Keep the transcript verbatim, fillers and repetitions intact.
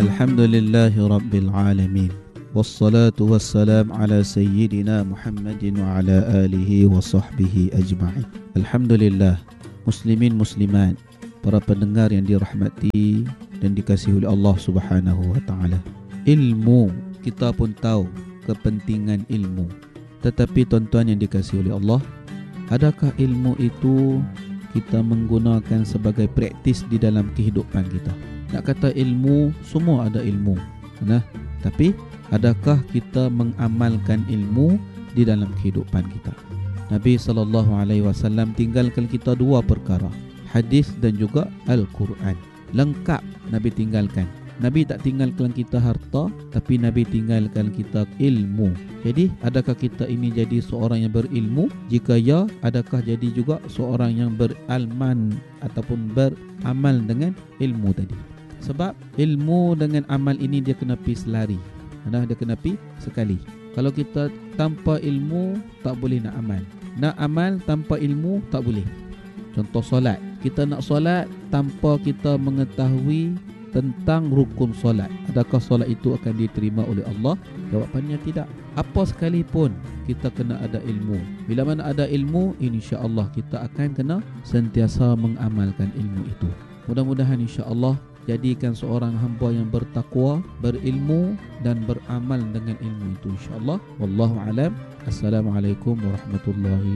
Alhamdulillahi Rabbil Alamin. Wassalatu wassalam ala sayyidina Muhammadin wa ala alihi wa sahbihi ajma'in. Alhamdulillah, muslimin muslimat, para pendengar yang dirahmati dan dikasihi oleh Allah Subhanahu wa taala. Ilmu, kita pun tahu kepentingan ilmu. Tetapi tuan-tuan yang dikasihi oleh Allah, adakah ilmu itu kita menggunakan sebagai praktis di dalam kehidupan kita? Nak kata ilmu, semua ada ilmu. Nah, tapi adakah kita mengamalkan ilmu di dalam kehidupan kita? Nabi sallallahu alaihi wasallam tinggalkan kita dua perkara, hadis dan juga Al-Quran. Lengkap Nabi tinggalkan. Nabi tak tinggalkan kita harta, tapi Nabi tinggalkan kita ilmu. Jadi, adakah kita ini jadi seorang yang berilmu? Jika ya, adakah jadi juga seorang yang beralman ataupun beramal dengan ilmu tadi? Sebab ilmu dengan amal ini dia kena pi selari. Nah, dia kena pi sekali. Kalau kita tanpa ilmu tak boleh nak amal. Nak amal tanpa ilmu tak boleh. Contoh solat. Kita nak solat tanpa kita mengetahui tentang rukun solat. Adakah solat itu akan diterima oleh Allah? Jawapannya tidak. Apa sekalipun kita kena ada ilmu. Bila mana ada ilmu, insya-Allah kita akan kena sentiasa mengamalkan ilmu itu. Mudah-mudahan insya-Allah jadikan seorang hamba yang bertakwa, berilmu dan beramal dengan ilmu itu insya-Allah. Wallahu alam. Assalamualaikum warahmatullahi